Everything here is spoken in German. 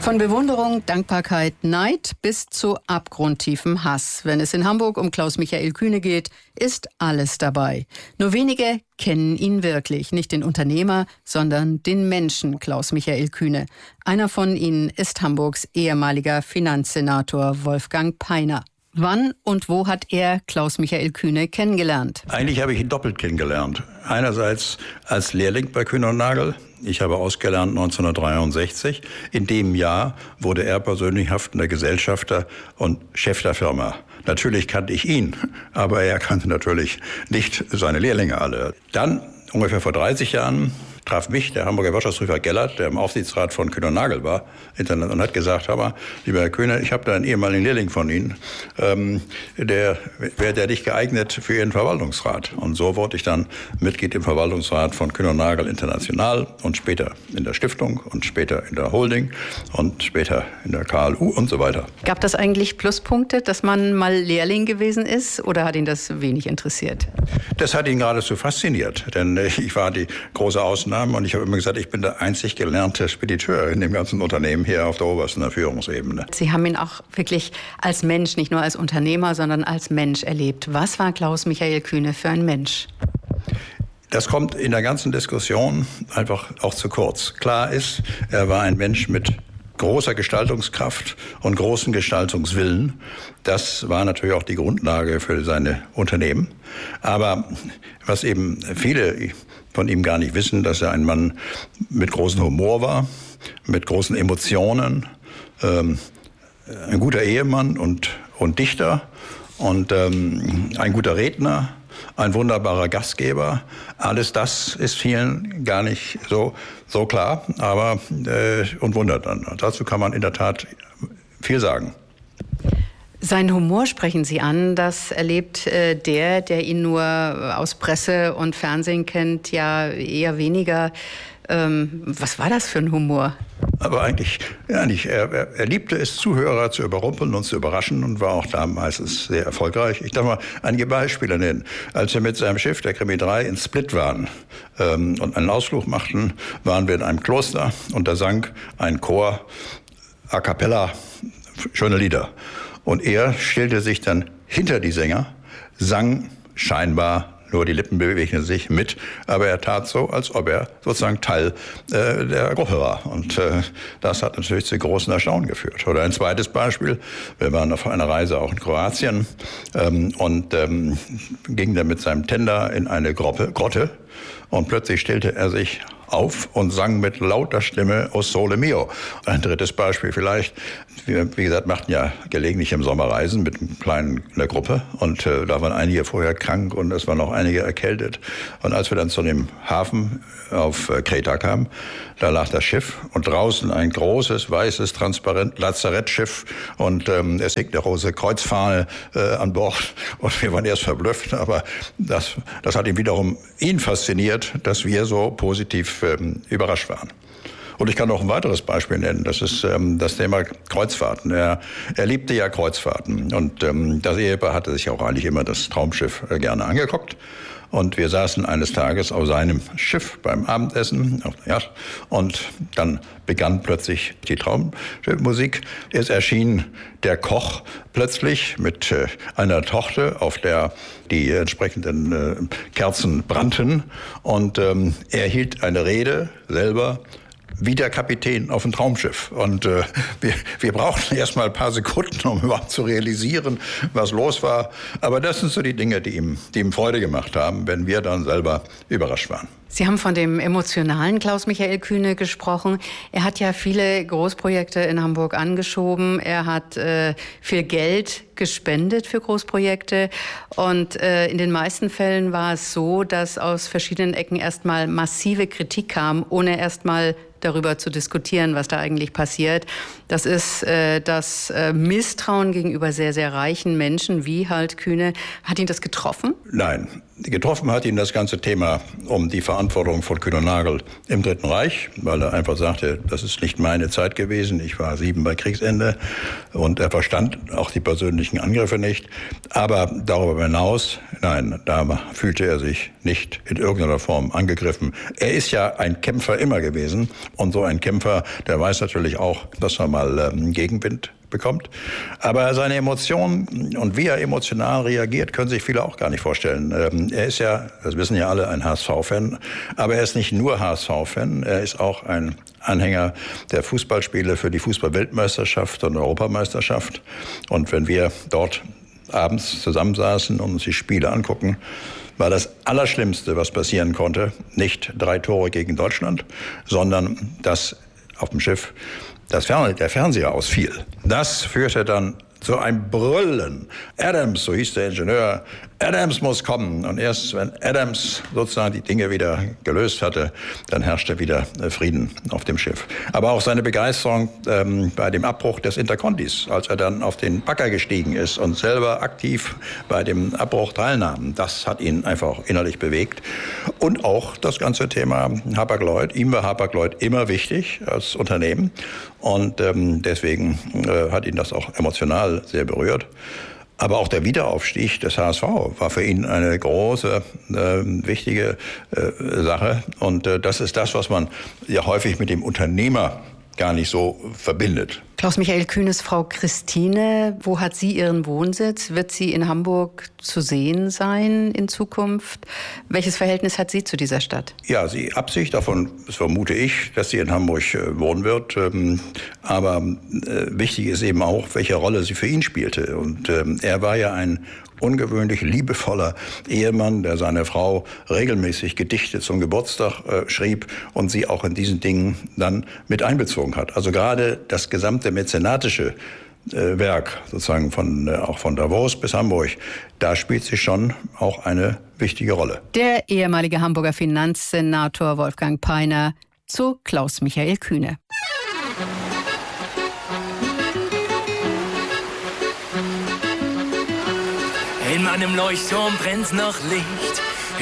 Von Bewunderung, Dankbarkeit, Neid bis zu abgrundtiefem Hass. Wenn es in Hamburg um Klaus-Michael Kühne geht, ist alles dabei. Nur wenige kennen ihn wirklich. Nicht den Unternehmer, sondern den Menschen Klaus-Michael Kühne. Einer von ihnen ist Hamburgs ehemaliger Finanzsenator Wolfgang Peiner. Wann und wo hat er Klaus-Michael Kühne kennengelernt? Eigentlich habe ich ihn doppelt kennengelernt. Einerseits als Lehrling bei Kühne & Nagel. Ich habe ausgelernt 1963. In dem Jahr wurde er persönlich haftender Gesellschafter und Chef der Firma. Natürlich kannte ich ihn, aber er kannte natürlich nicht seine Lehrlinge alle. Dann, ungefähr vor 30 Jahren, traf mich der Hamburger Wirtschaftsprüfer Gellert, der im Aufsichtsrat von Kühne & Nagel war, und hat gesagt, hör mal, lieber Herr Kühne, ich habe da einen ehemaligen Lehrling von Ihnen, der wäre nicht geeignet für Ihren Verwaltungsrat. Und so wurde ich dann Mitglied im Verwaltungsrat von Kühne & Nagel International und später in der Stiftung und später in der Holding und später in der KLU und so weiter. Gab das eigentlich Pluspunkte, dass man mal Lehrling gewesen ist, oder hat ihn das wenig interessiert? Das hat ihn geradezu fasziniert, denn ich war die große Ausnahme. Und ich habe immer gesagt, ich bin der einzig gelernte Spediteur in dem ganzen Unternehmen hier auf der obersten Führungsebene. Sie haben ihn auch wirklich als Mensch, nicht nur als Unternehmer, sondern als Mensch erlebt. Was war Klaus-Michael Kühne für ein Mensch? Das kommt in der ganzen Diskussion einfach auch zu kurz. Klar ist, er war ein Mensch mit großer Gestaltungskraft und großen Gestaltungswillen. Das war natürlich auch die Grundlage für seine Unternehmen. Aber was eben viele von ihm gar nicht wissen, dass er ein Mann mit großem Humor war, mit großen Emotionen, ein guter Ehemann und Dichter und ein guter Redner, ein wunderbarer Gastgeber. Alles das ist vielen gar nicht so klar, aber und wundert dann. Dazu kann man in der Tat viel sagen. Seinen Humor sprechen Sie an. Das erlebt der ihn nur aus Presse und Fernsehen kennt, ja eher weniger. Was war das für ein Humor? Aber eigentlich er liebte es, Zuhörer zu überrumpeln und zu überraschen und war auch da meistens sehr erfolgreich. Ich darf mal einige Beispiele nennen. Als wir mit seinem Schiff, der Krimi 3, in Split waren und einen Ausflug machten, waren wir in einem Kloster und da sang ein Chor a cappella schöne Lieder. Und er stellte sich dann hinter die Sänger, sang scheinbar, nur die Lippen bewegten sich mit, aber er tat so, als ob er sozusagen Teil der Gruppe war. Und das hat natürlich zu großen Erstaunen geführt. Oder ein zweites Beispiel, wir waren auf einer Reise auch in Kroatien und gingen dann mit seinem Tender in eine Grotte und plötzlich stellte er sich auf und sang mit lauter Stimme O Sole Mio. Ein drittes Beispiel vielleicht. Wir, wie gesagt, machten ja gelegentlich im Sommer Reisen mit in der Gruppe und da waren einige vorher krank und es waren noch einige erkältet. Und als wir dann zu dem Hafen auf Kreta kamen, da lag das Schiff und draußen ein großes, weißes, transparent Lazarettschiff und es hing eine große Kreuzfahne an Bord und wir waren erst verblüfft, aber das hat ihn fasziniert, dass wir so positiv überrascht waren. Und ich kann noch ein weiteres Beispiel nennen, das ist das Thema Kreuzfahrten. Er liebte ja Kreuzfahrten und das Ehepaar hatte sich auch eigentlich immer das Traumschiff gerne angeguckt. Und wir saßen eines Tages auf seinem Schiff beim Abendessen auf der Yacht und dann begann plötzlich die Traummusik. Es erschien der Koch plötzlich mit einer Torte, auf der die entsprechenden Kerzen brannten und er hielt eine Rede selber wie der Kapitän auf dem Traumschiff. Und wir brauchten erst mal ein paar Sekunden, um überhaupt zu realisieren, was los war. Aber das sind so die Dinge, die ihm Freude gemacht haben, wenn wir dann selber überrascht waren. Sie haben von dem emotionalen Klaus-Michael Kühne gesprochen. Er hat ja viele Großprojekte in Hamburg angeschoben. Er hat viel Geld gespendet für Großprojekte. Und in den meisten Fällen war es so, dass aus verschiedenen Ecken erstmal massive Kritik kam, ohne erstmal darüber zu diskutieren, was da eigentlich passiert. Das ist das Misstrauen gegenüber sehr, sehr reichen Menschen, wie halt Kühne. Hat ihn das getroffen? Nein. Getroffen hat ihn das ganze Thema um die Verantwortung von Kühn und Nagel im Dritten Reich, weil er einfach sagte, das ist nicht meine Zeit gewesen, ich war 7 bei Kriegsende und er verstand auch die persönlichen Angriffe nicht. Aber darüber hinaus, nein, da fühlte er sich nicht in irgendeiner Form angegriffen. Er ist ja ein Kämpfer immer gewesen und so ein Kämpfer, der weiß natürlich auch, dass er mal Gegenwind bekommt. Aber seine Emotionen und wie er emotional reagiert, können sich viele auch gar nicht vorstellen. Er ist ja, das wissen ja alle, ein HSV-Fan. Aber er ist nicht nur HSV-Fan, er ist auch ein Anhänger der Fußballspiele für die Fußball-Weltmeisterschaft und Europameisterschaft. Und wenn wir dort abends zusammensaßen und uns die Spiele angucken, war das Allerschlimmste, was passieren konnte, nicht 3 Tore gegen Deutschland, sondern dass auf dem Schiff der Fernseher ausfiel. Das führte dann zu einem Brüllen. Adams, so hieß der Ingenieur, Adams muss kommen. Und erst wenn Adams sozusagen die Dinge wieder gelöst hatte, dann herrschte wieder Frieden auf dem Schiff. Aber auch seine Begeisterung bei dem Abbruch des Intercontis, als er dann auf den Bagger gestiegen ist und selber aktiv bei dem Abbruch teilnahm, das hat ihn einfach innerlich bewegt. Und auch das ganze Thema Hapag-Lloyd. Ihm war Hapag-Lloyd immer wichtig als Unternehmen. Und deswegen hat ihn das auch emotional sehr berührt. Aber auch der Wiederaufstieg des HSV war für ihn eine große, wichtige Sache. Und das ist das, was man ja häufig mit dem Unternehmer gar nicht so verbindet. Klaus-Michael Kühnes Frau Christine, wo hat sie ihren Wohnsitz? Wird sie in Hamburg zu sehen sein in Zukunft? Welches Verhältnis hat sie zu dieser Stadt? Ja, sie Absicht, davon vermute ich, dass sie in Hamburg wohnen wird. Aber wichtig ist eben auch, welche Rolle sie für ihn spielte. Und er war ja ein ungewöhnlich liebevoller Ehemann, der seine Frau regelmäßig Gedichte zum Geburtstag schrieb und sie auch in diesen Dingen dann mit einbezogen hat. Also gerade das gesamte mäzenatische Werk, sozusagen auch von Davos bis Hamburg, da spielt sie schon auch eine wichtige Rolle. Der ehemalige Hamburger Finanzsenator Wolfgang Peiner zu Klaus-Michael Kühne. In meinem Leuchtturm brennt noch Licht.